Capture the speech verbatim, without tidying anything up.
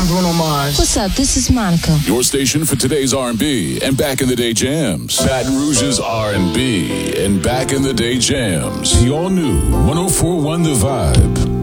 Bruno Mars. What's up? This is Monica. Your station for today's R and B and back in the day jams. Baton Rouge's R and B and back in the day jams. The all new one oh four point one The Vibe.